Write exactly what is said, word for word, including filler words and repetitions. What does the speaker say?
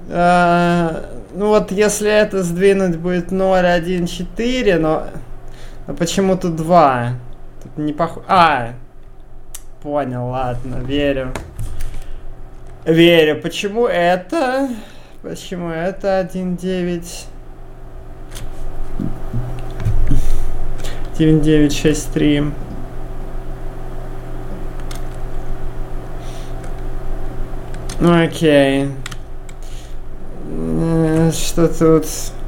А, ну вот если это сдвинуть будет ноль, один, четыре, но, но почему тут два? Тут не похоже. А, понял, ладно, верю. Верю. Почему это? Почему это один, девять? девять, девять, шесть, три. Ну окей. Что тут?